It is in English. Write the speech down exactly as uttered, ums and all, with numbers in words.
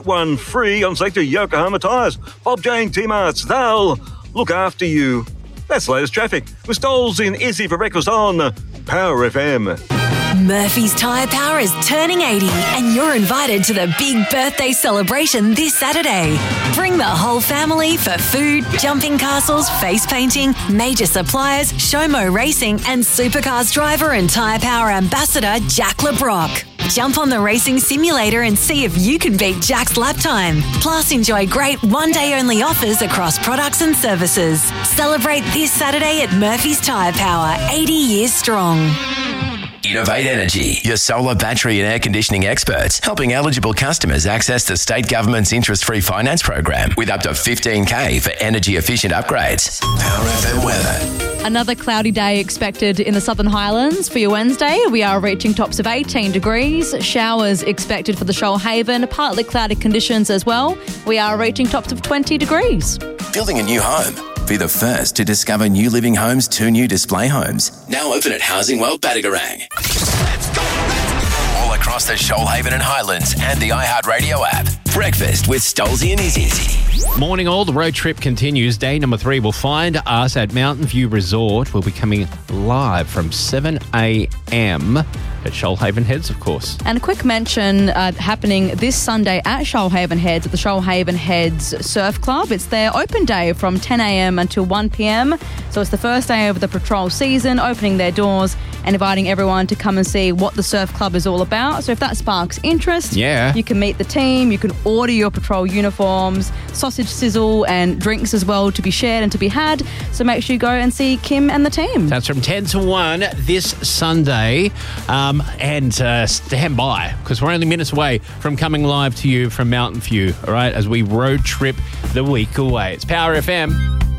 One free on selected Yokohama tyres. Bob Jane T-Marts, they'll look after you. That's the latest traffic. With Stoles in Izzy for breakfast on Power F M. Murphy's Tyre Power is turning eighty and you're invited to the big birthday celebration this Saturday. Bring the whole family for food, jumping castles, face painting, major suppliers, Showmo Racing and Supercars driver and Tyre Power ambassador Jack LeBrock. Jump on the racing simulator and see if you can beat Jack's lap time. Plus, enjoy great one-day-only offers across products and services. Celebrate this Saturday at Murphy's Tyre Power, eighty years strong. Innovate Energy, your solar, battery and air conditioning experts, helping eligible customers access the state government's interest-free finance program with up to fifteen K for energy-efficient upgrades. Power F M weather. Another cloudy day expected in the Southern Highlands for your Wednesday. We are reaching tops of eighteen degrees. Showers expected for the Shoalhaven. Partly cloudy conditions as well. We are reaching tops of twenty degrees. Building a new home. Be the first to discover New Living Homes' two new display homes. Now open at Housing World Badagarang. Let's go, let's go. All across the Shoalhaven and Highlands and the iHeartRadio app. Breakfast with Stolzy and Izzy. Morning all, the road trip continues. Day number three will find us at Mountain View Resort. We'll be coming live from seven a.m. at Shoalhaven Heads, of course. And a quick mention uh, happening this Sunday at Shoalhaven Heads at the Shoalhaven Heads Surf Club. It's their open day from ten a.m. until one p.m. So it's the first day of the patrol season, opening their doors and inviting everyone to come and see what the surf club is all about. So if that sparks interest, yeah, you can meet the team, you can order your patrol uniforms, sausage sizzle and drinks as well to be shared and to be had. So make sure you go and see Kim and the team. That's from ten to one this Sunday. Um, and uh, stand by, because we're only minutes away from coming live to you from Mountain View, all right, as we road trip the week away. It's Power F M.